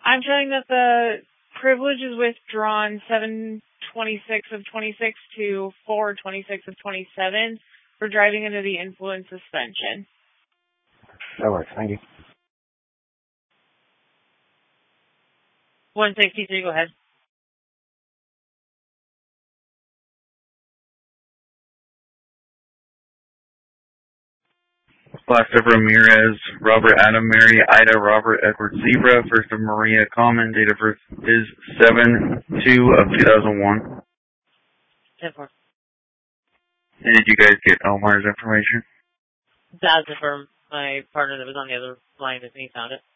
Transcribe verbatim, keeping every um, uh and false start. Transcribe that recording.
I'm showing that the privilege is withdrawn seven twenty-six of twenty-six to four twenty-six of twenty-seven for driving under the influence suspension. That works. Thank you. one sixty-three, go ahead. Last of Ramirez, Robert Adam Mary, Ida Robert Edward Zebra, first of Maria Common, date of birth is seven two of two thousand one. ten four. And did you guys get Omar's information? That's it for my partner that was on the other line with me, found it.